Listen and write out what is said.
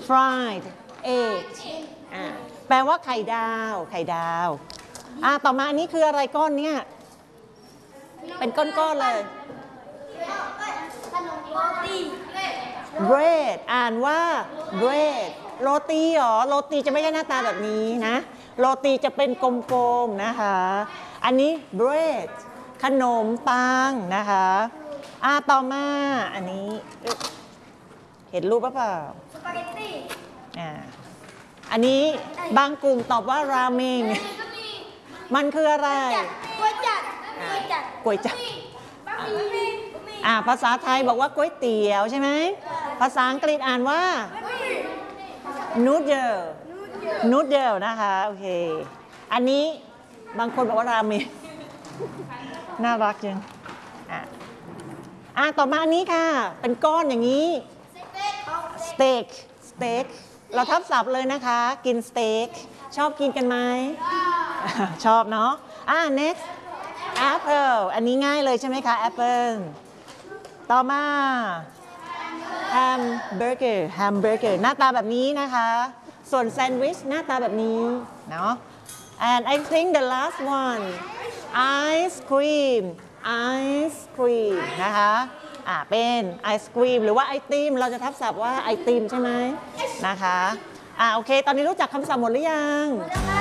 fried egg แปลว่าไข่ดาวไข่ดาวต่อมาอันนี้คืออะไรก้อนเนี้ยเป็นก้อนๆเลย bread อ่านว่า bread โรตีหรอโรตีจะไม่ใช่หน้าตาแบบนี้นะโรตีจะเป็นกลมๆนะคะอันนี้ bread ขนมปังนะคะต่อมาอันนี้เห็นรูปป่ะเปล่าสปาเกตตี้อันนี้บางกลุ่มตอบว่าราเมงมันคืออะไรก๋วยจั๊บก๋วยจั๊บภาษาไทยบอกว่าก๋วยเตี๋ยวใช่ไหมภาษาอังกฤษอ่านว่า noodle นะคะโอเคอันนี้บางคนบอกว่าราเมงน่ารักจังต่อมาอันนี้ค่ะเป็นก้อนอย่างนี้สเต็กเราทับศัพท์เลยนะคะกินสเต็กชอบกินกันไหมชอบเนาะnext apple อันนี้ง่ายเลยใช่ไหมคะ apple ต่อมาแฮมเบอร์เกอร์หน้าตาแบบนี้นะคะส่วนแซนด์วิชหน้าตาแบบนี้เนาะ and I think the last one ice cream นะคะเป็นไอศครีมหรือว่าไอติมเราจะทับศัพท์ว่าไอติมใช่ไหมนะคะโอเคตอนนี้รู้จักคำศัพท์หมดหรือยัง